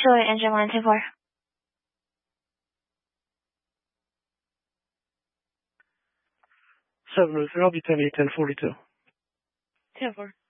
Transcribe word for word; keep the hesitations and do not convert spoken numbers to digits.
Sure, engine one two four. seven oh three, I'll be ten eight, ten forty-two. ten four.